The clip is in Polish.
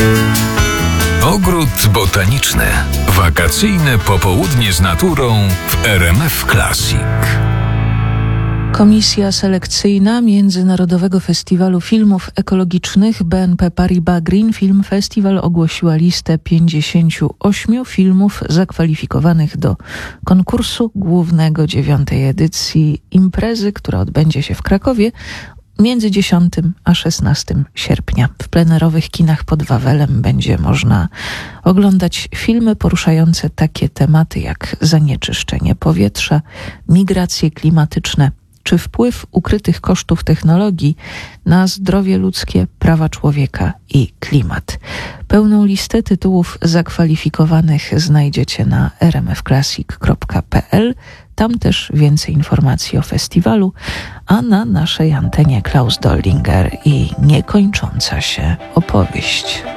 Ogród botaniczny. Wakacyjne popołudnie z naturą w RMF Classic. Komisja selekcyjna Międzynarodowego Festiwalu Filmów Ekologicznych BNP Paribas Green Film Festival ogłosiła listę 58 filmów zakwalifikowanych do konkursu głównego 9. edycji imprezy, która odbędzie się w Krakowie między 10 a 16 sierpnia. W plenerowych kinach pod Wawelem będzie można oglądać filmy poruszające takie tematy jak zanieczyszczenie powietrza, migracje klimatyczne czy wpływ ukrytych kosztów technologii na zdrowie ludzkie, prawa człowieka i klimat. Pełną listę tytułów zakwalifikowanych znajdziecie na rmfclassic.pl. Tam też więcej informacji o festiwalu, a na naszej antenie Klaus Doldinger i niekończąca się opowieść.